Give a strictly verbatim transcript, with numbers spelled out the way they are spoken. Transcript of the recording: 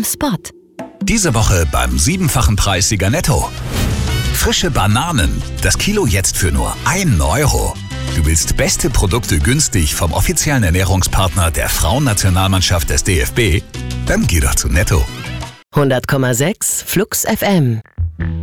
Spot. Diese Woche beim siebenfachen Preissieger Netto. Frische Bananen. Das Kilo jetzt für nur ein Euro. Du willst beste Produkte günstig vom offiziellen Ernährungspartner der Frauennationalmannschaft des D F B? Dann geh doch zu Netto. hundert Komma sechs Flux F M.